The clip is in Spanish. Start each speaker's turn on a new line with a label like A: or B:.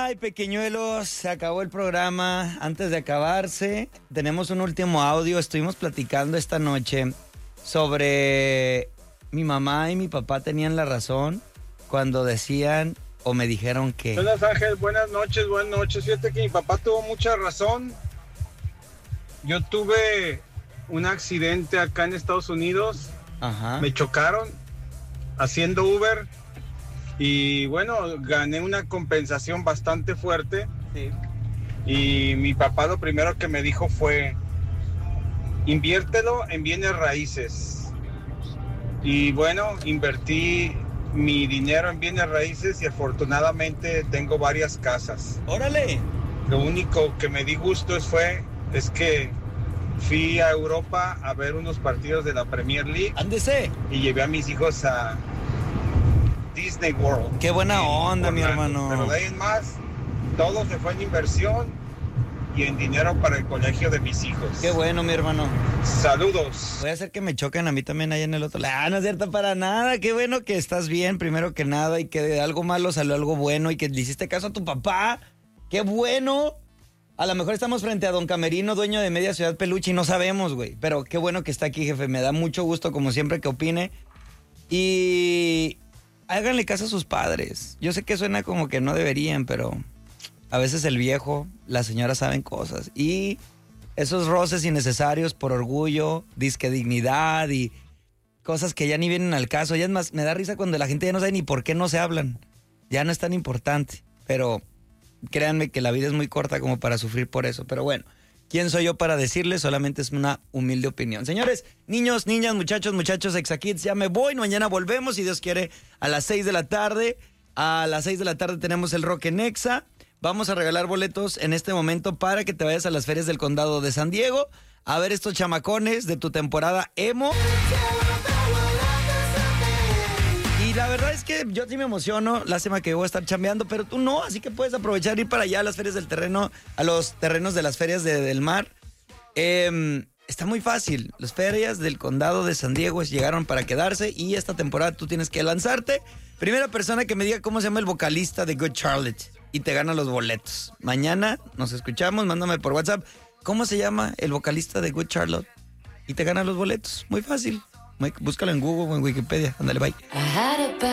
A: Ay, pequeñuelos, se acabó el programa. Antes de acabarse, tenemos un último audio. Estuvimos platicando esta noche sobre mi mamá y mi papá tenían la razón cuando decían o me dijeron que...
B: Buenas, Ángel, buenas noches. Fíjate que mi papá tuvo mucha razón. Yo tuve un accidente acá en Estados Unidos.
A: Ajá.
B: Me chocaron haciendo Uber y bueno, gané una compensación bastante fuerte.
A: Sí.
B: Y mi papá lo primero que me dijo fue: inviértelo en bienes raíces. Y bueno, invertí mi dinero en bienes raíces y afortunadamente tengo varias casas.
A: ¡Órale!
B: Lo único que me di gusto es que fui a Europa a ver unos partidos de la Premier League.
A: ¡Ándese!
B: Y llevé a mis hijos a Disney World.
A: ¡Qué buena onda, mi hermano!
B: Pero de ahí en más, todo se fue en inversión y en dinero para el colegio de mis hijos.
A: ¡Qué bueno, mi hermano!
B: Saludos.
A: Voy a hacer que me choquen a mí también ahí en el otro lado. Ah, no es cierto para nada. Qué bueno que estás bien, primero que nada, y que de algo malo salió algo bueno y que le hiciste caso a tu papá. ¡Qué bueno! A lo mejor estamos frente a don Camerino, dueño de Media Ciudad Peluche, y no sabemos, güey. Pero qué bueno que está aquí, jefe. Me da mucho gusto, como siempre, que opine. Y háganle caso a sus padres. Yo sé que suena como que no deberían, pero a veces el viejo, las señoras saben cosas. Y esos roces innecesarios por orgullo, disque dignidad y cosas que ya ni vienen al caso. Ya es más, me da risa cuando la gente ya no sabe ni por qué no se hablan. Ya no es tan importante, pero... créanme que la vida es muy corta como para sufrir por eso. Pero bueno, ¿quién soy yo para decirles? Solamente es una humilde opinión. Señores, niños, niñas, muchachos, Exakids, ya me voy. Mañana volvemos, si Dios quiere, a las 6 de la tarde. A las 6 de la tarde tenemos el Rock en Exa. Vamos a regalar boletos en este momento para que te vayas a las ferias del condado de San Diego a ver estos chamacones de tu temporada emo. Y la verdad es que yo sí me emociono, lástima que voy a estar chambeando, pero tú no, así que puedes aprovechar ir para allá a las ferias del terreno, a los terrenos de las ferias del mar. Está muy fácil, las ferias del condado de San Diego llegaron para quedarse y esta temporada tú tienes que lanzarte. Primera persona que me diga cómo se llama el vocalista de Good Charlotte y te gana los boletos. Mañana nos escuchamos, mándame por WhatsApp cómo se llama el vocalista de Good Charlotte y te gana los boletos. Muy fácil. Búscalo en Google o en Wikipedia. Ándale, bye.